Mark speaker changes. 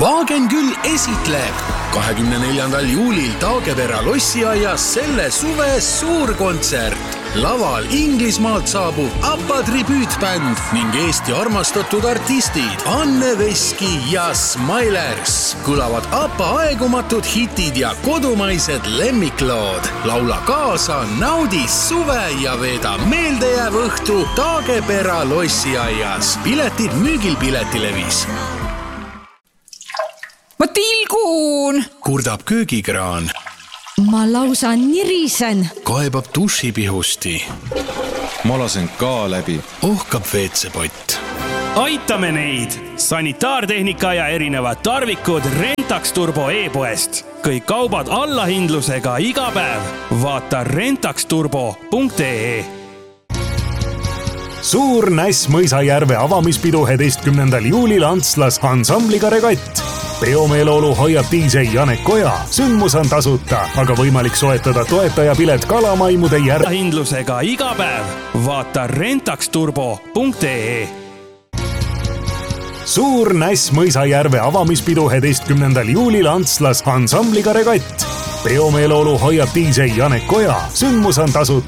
Speaker 1: Vaagen küll esitleb 24. juulil Taagepera lossiaias selle suve suurkontsert. Laval Inglismaalt saabub ABBA tribüütbänd ning Eesti armastatud artistid Anne Veski ja Smilers. Kõlavad ABBA aegumatud hitid ja kodumaised lemmiklood. Laula kaasa, naudi suve ja veeda meeldejääv õhtu Taagepera lossiaias. Piletid müügil Piletilevis.
Speaker 2: Ma tilgun!
Speaker 1: Kurdab köögikraan.
Speaker 2: Ma lausa nirisen.
Speaker 1: Kaebab dušipihusti.
Speaker 3: Ma lasen ka läbi.
Speaker 1: Ohkab veetsepott.
Speaker 4: Aitame neid! Sanitaartehnika ja erinevad tarvikud Rentax Turbo e-poest. Kõik kaubad allahindlusega iga päev. Vaata rentaxturbo.ee.
Speaker 5: Suur Näss Mõisajärve avamispidu 11. juulil Antslas ansambliga Regatt. Peomeeleolu hoiab DJ Janek Koja. Sündmus on tasuta, aga võimalik soetada toetajapilet kalamaimude
Speaker 4: hindlusega iga päev. Vaata rentaxturbo.ee.
Speaker 5: Suur Näss Mõisajärve avamispidu 11. juulil Antslas ansambliga Regatt. Peomeeleolu hoiab DJ Janek Koja. Sündmus on tasuta.